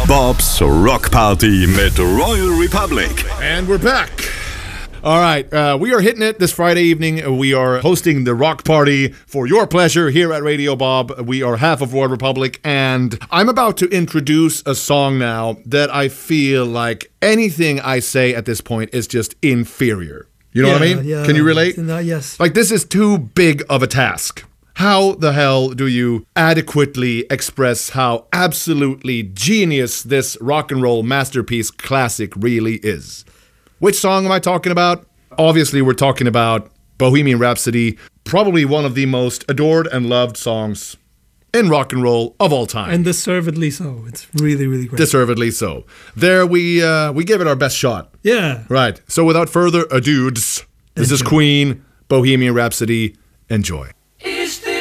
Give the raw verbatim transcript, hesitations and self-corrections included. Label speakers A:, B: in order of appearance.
A: Bob's Rock Party mit Royal Republic.
B: And we're back. All right, uh, we are hitting it this Friday evening. We are hosting the Rock Party for your pleasure here at Radio Bob. We are half of Royal Republic, and I'm about to introduce a song now that I feel like anything I say at this point is just inferior. You know
C: yeah,
B: what I mean?
C: Yeah,
B: Can you relate?
C: Uh, yes.
B: Like, this is too big of a task. How the hell do you adequately express how absolutely genius this rock and roll masterpiece classic really is? Which song am I talking about? Obviously, we're talking about Bohemian Rhapsody, probably one of the most adored and loved songs in rock and roll of all time.
C: And deservedly so. It's really, really great.
B: Deservedly so. There, we uh, we gave it our best shot.
C: Yeah.
B: Right. So without further ado, this is Queen, Bohemian Rhapsody. Enjoy.